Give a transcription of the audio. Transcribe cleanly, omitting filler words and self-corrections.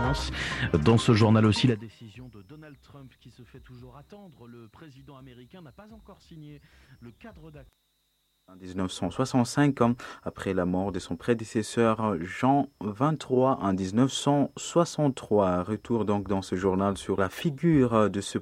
France. Dans ce journal aussi, la décision de Donald Trump qui se fait toujours attendre. Le président américain n'a pas encore signé le cadre d'accord. En 1965, après la mort de son prédécesseur Jean XXIII en 1963. Retour donc dans ce journal sur la figure de ce